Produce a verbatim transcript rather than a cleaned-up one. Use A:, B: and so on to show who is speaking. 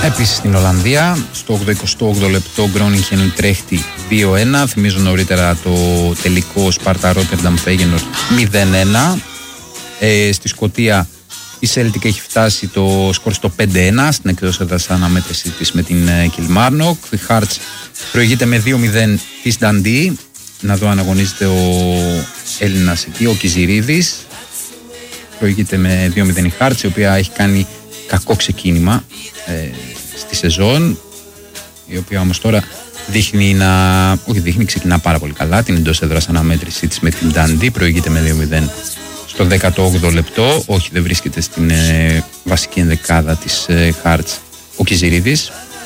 A: Επίσης στην Ολλανδία, στο ογδοηκοστό όγδοο λεπτό, Γκρόνιγχεν Τρέχτη δύο ένα. Θυμίζω νωρίτερα το τελικό Σπάρτα Ρότερνταμ Φέγενορντ μηδέν ένα. Ε, στη Σκωτία η Celtic έχει φτάσει το σκορ στο πέντε ένα στην εκτός έδρας αναμέτρηση της με την Κιλμάρνοκ. Η Hearts προηγείται με δύο μηδέν της Dundee. Να δω αν αγωνίζεται ο Έλληνας εκεί, ο Κιζηρίδης. Προηγείται με δύο μηδέν η Hearts, η οποία έχει κάνει κακό ξεκίνημα ε, στη σεζόν, η οποία όμως τώρα δείχνει να... όχι δείχνει, ξεκινά πάρα πολύ καλά την εντός έδρας αναμέτρησή της με την Dundee. Προηγείται με δύο μηδέν στο δέκατο όγδοο λεπτό. Όχι, δεν βρίσκεται στην ε, βασική ενδεκάδα της ε, Hearts ο Κιζηρίδης.